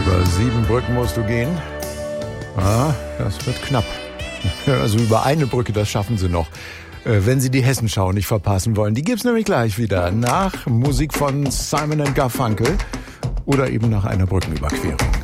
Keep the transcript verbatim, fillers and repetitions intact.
Über sieben Brücken musst du gehen. Ah, das wird knapp. Also über eine Brücke, das schaffen sie noch. Wenn Sie die Hessenschau nicht verpassen wollen. Die gibt's nämlich gleich wieder nach Musik von Simon and Garfunkel oder eben nach einer Brückenüberquerung.